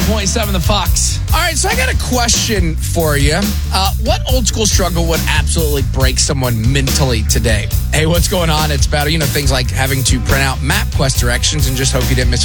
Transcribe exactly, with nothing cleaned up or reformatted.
point seven The Fox. All right, so I got a question for you. Uh, what old school struggle would absolutely break someone mentally today? Hey, what's going on? It's about, you know, things like having to print out MapQuest directions and just hope you didn't miss